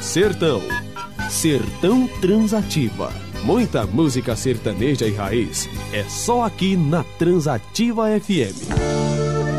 Sertão. Sertão Transativa. Muita música sertaneja e raiz. É só aqui na Transativa FM.